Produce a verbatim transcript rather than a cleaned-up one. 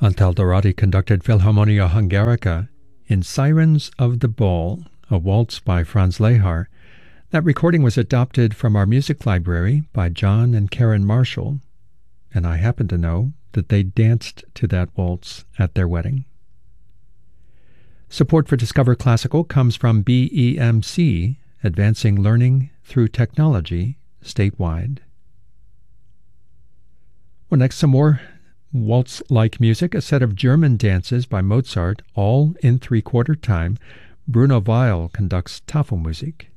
Antaldarati conducted Philharmonia Hungarica in Sirens of the Ball, a waltz by Franz Lehár. That recording was adopted from our music library by John and Karen Marshall, and I happen to know that they danced to that waltz at their wedding. Support for Discover Classical comes from B E M C, Advancing Learning Through Technology, statewide. Well, next, some more waltz-like music, a set of German dances by Mozart, all in three-quarter time. Bruno Weil conducts Tafelmusik.